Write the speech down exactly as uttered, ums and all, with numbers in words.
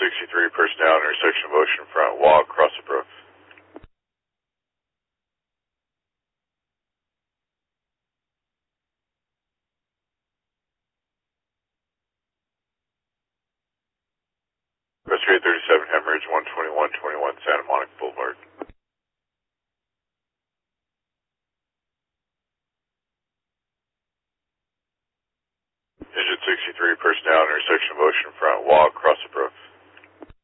sixty-three, personnel, intersection of Ocean Front, walk, across the brook. Rescue eight thirty-seven, hemorrhage one twenty-one twenty-one, Santa Monica Boulevard. Engine sixty-three, personnel, intersection of Ocean Front, walk, across the brook.